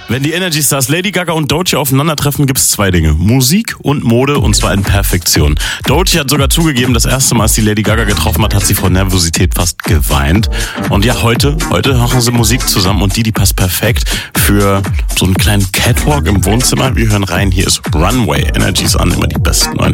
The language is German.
Wenn die Energy Stars Lady Gaga und Doechii aufeinandertreffen, gibt es zwei Dinge. Musik und Mode, und zwar in Perfektion. Doechii hat sogar zugegeben, das erste Mal, als die Lady Gaga getroffen hat, hat sie vor Nervosität fast geweint. Und ja, heute machen sie Musik zusammen und die passt perfekt für so einen kleinen Catwalk im Wohnzimmer. Wir hören rein, hier ist Runway. Energies an, immer die besten neuen